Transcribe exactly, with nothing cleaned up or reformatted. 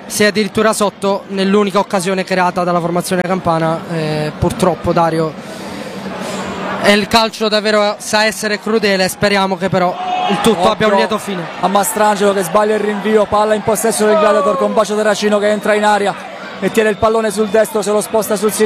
si è addirittura sotto nell'unica occasione creata dalla formazione campana. Eh, purtroppo Dario, e il calcio davvero sa essere crudele, speriamo che però il tutto Occhio abbia un lieto fine. a Mastrangelo che sbaglia il rinvio, palla in possesso del Gladiator con Bacio Terracino che entra in aria e tiene il pallone sul destro, se lo sposta sul sinistro.